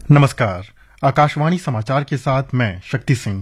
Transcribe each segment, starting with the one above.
नमस्कार। आकाशवाणी समाचार के साथ मैं शक्ति सिंह।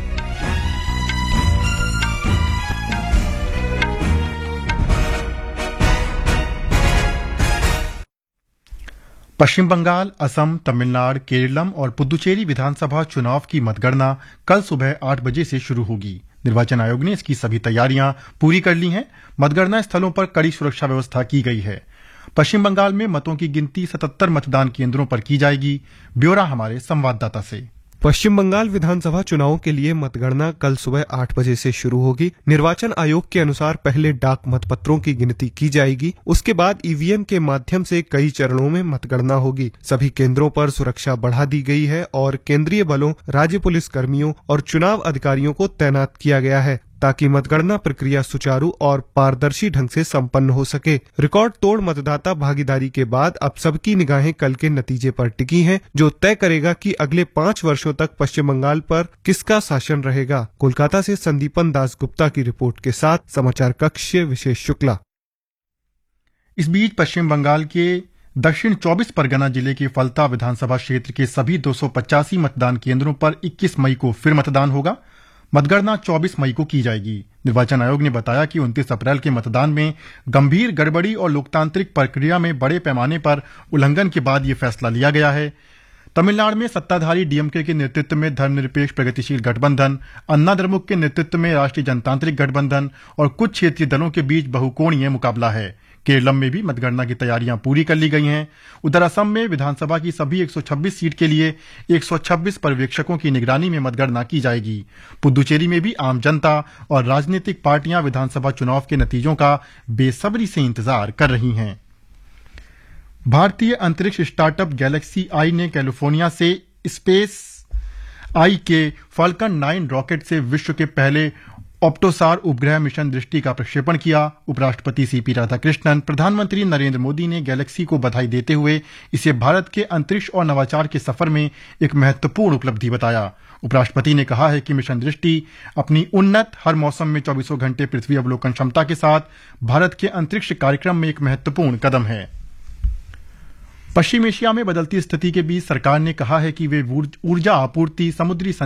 पश्चिम बंगाल, असम, तमिलनाडु, केरलम और पुदुचेरी विधानसभा चुनाव की मतगणना कल सुबह 8 बजे से शुरू होगी। निर्वाचन आयोग ने इसकी सभी तैयारियां पूरी कर ली हैं। मतगणना स्थलों पर कड़ी सुरक्षा व्यवस्था की गई है। पश्चिम बंगाल में मतों की गिनती 77 मतदान केंद्रों पर की जाएगी। ब्यौरा हमारे संवाददाता से। पश्चिम बंगाल विधानसभा चुनाव के लिए मतगणना कल सुबह 8 बजे से शुरू होगी। निर्वाचन आयोग के अनुसार पहले डाक मतपत्रों की गिनती की जाएगी, उसके बाद ईवीएम के माध्यम से कई चरणों में मतगणना होगी। सभी केंद्रों पर सुरक्षा बढ़ा दी गई है और केंद्रीय बलों, राज्य पुलिस कर्मियों और चुनाव अधिकारियों को तैनात किया गया है ताकि मतगणना प्रक्रिया सुचारू और पारदर्शी ढंग से संपन्न हो सके। रिकॉर्ड तोड़ मतदाता भागीदारी के बाद अब सबकी निगाहें कल के नतीजे पर टिकी हैं, जो तय करेगा कि अगले 5 वर्षों तक पश्चिम बंगाल पर किसका शासन रहेगा। कोलकाता से संदीपन दासगुप्ता की रिपोर्ट के साथ समाचार कक्ष से विशेष शुक्ला। इस बीच पश्चिम बंगाल के दक्षिण 24 परगना जिले के फलता विधानसभा क्षेत्र के सभी 285 मतदान केंद्रों पर 21 मई को फिर मतदान होगा। मतगणना 24 मई को की जाएगी। निर्वाचन आयोग ने बताया कि 29 अप्रैल के मतदान में गंभीर गड़बड़ी और लोकतांत्रिक प्रक्रिया में बड़े पैमाने पर उल्लंघन के बाद यह फैसला लिया गया है। तमिलनाडु में सत्ताधारी डीएमके के नेतृत्व में धर्मनिरपेक्ष प्रगतिशील गठबंधन, अन्ना द्रमुक के नेतृत्व में राष्ट्रीय जनतांत्रिक गठबंधन और कुछ क्षेत्रीय दलों के बीच बहुकोणीय मुकाबला है। केरलम में भी मतगणना की तैयारियां पूरी कर ली गई हैं। उधर असम में विधानसभा की सभी 126 सीट के लिए 126 पर्यवेक्षकों की निगरानी में मतगणना की जाएगी। पुदुचेरी में भी आम जनता और राजनीतिक पार्टियां विधानसभा चुनाव के नतीजों का बेसब्री से इंतजार कर रही हैं। भारतीय अंतरिक्ष स्टार्टअप गैलेक्सी आई ने कैलिफोर्निया से स्पेस आई के फाल्कन 9 रॉकेट से विश्व के पहले ऑप्टोसार उपग्रह मिशन दृष्टि का प्रक्षेपण किया। उपराष्ट्रपति सीपी राधाकृष्णन, प्रधानमंत्री नरेंद्र मोदी ने गैलेक्सी को बधाई देते हुए इसे भारत के अंतरिक्ष और नवाचार के सफर में एक महत्वपूर्ण उपलब्धि बताया। उपराष्ट्रपति ने कहा है कि मिशन दृष्टि अपनी उन्नत, हर मौसम में 24 घंटे पृथ्वी अवलोकन क्षमता के साथ भारत के अंतरिक्ष कार्यक्रम में एक महत्वपूर्ण कदम है। पश्चिम एशिया में बदलती स्थिति के बीच सरकार ने कहा है कि वे ऊर्जा आपूर्ति, समुद्री